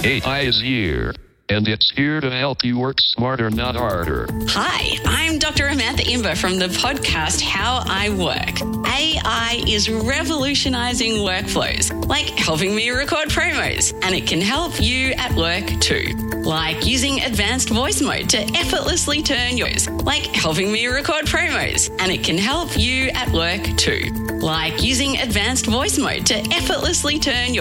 AI is here, and it's here to help you work smarter, not harder. Hi, I'm Dr. Amantha Imber from the podcast How I Work. AI is revolutionizing workflows, like helping me record promos, and it can help you at work too. Like using advanced voice mode to effortlessly turn yours, like helping me record promos, and it can help you at work too. Like using advanced voice mode to effortlessly turn your